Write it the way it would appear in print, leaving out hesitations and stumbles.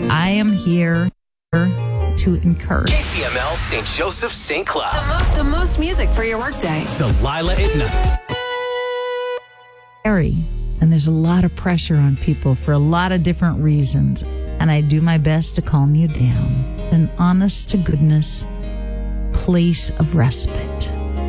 I am here to encourage. KCML St. Joseph St. Cloud. The most music for your workday. Delilah at night. Scary, and there's a lot of pressure on people for a lot of different reasons, and I do my best to calm you down. An honest to goodness place of respite.